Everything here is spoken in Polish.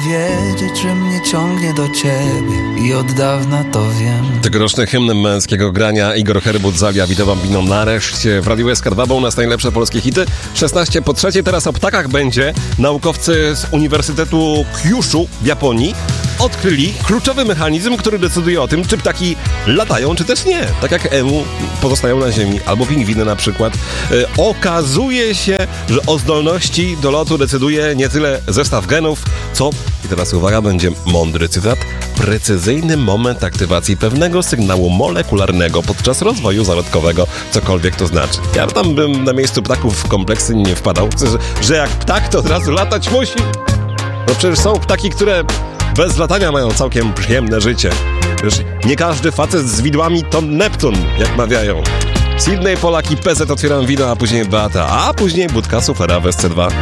wiedzieć, że mnie ciągnie do ciebie i od dawna to wiem. Tegoroczny hymn męskiego grania Igor Herbut zawia Vito Bambino nareszcie w Radiu SK2, bo u nas najlepsze polskie hity. 16:03, teraz o ptakach będzie. Naukowcy z Uniwersytetu Kyushu w Japonii odkryli kluczowy mechanizm, który decyduje o tym, czy ptaki latają, czy też nie. Tak jak emu pozostają na ziemi, albo pingwiny na przykład. Okazuje się, że o zdolności do lotu decyduje nie tyle zestaw genów, co, i teraz uwaga, będzie mądry cytat, precyzyjny moment aktywacji pewnego sygnału molekularnego podczas rozwoju zarodkowego, cokolwiek to znaczy. Ja tam bym na miejscu ptaków kompleksyjnie nie wpadał, że jak ptak, to od razu latać musi. No przecież są ptaki, które bez latania mają całkiem przyjemne życie. Wiesz, nie każdy facet z widłami to Neptun, jak mawiają. Sydney, Polak i PZ otwieram wino, a później Beata, a później budka suflera w SC2.